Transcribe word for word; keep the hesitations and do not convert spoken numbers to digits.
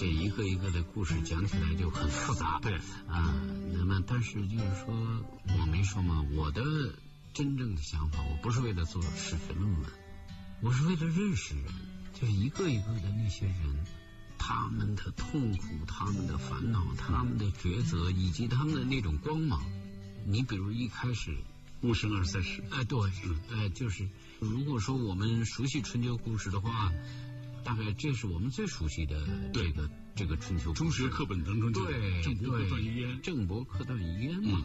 这一个一个的故事讲起来就很复杂。 对啊，那么但是就是说，我没说嘛，我的真正的想法，我不是为了做史学论文，我是为了认识人，就是一个一个的那些人，他们的痛苦，他们的烦恼，他们的抉择，以及他们的那种光芒。你比如一开始无生而在世， 哎，对，哎，就是如果说我们熟悉春秋故事的话，大概这是我们最熟悉的这个这个春秋故事。 中学课本当中就对郑伯克段于鄢， 郑伯克段于鄢嘛。